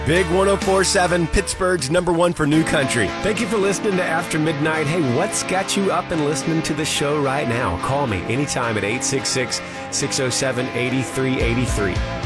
Big 104.7, Pittsburgh's #1 for new country. Thank you for listening to After Midnight. Hey, what's got you up and listening to the show right now? Call me anytime at 866-607-8383.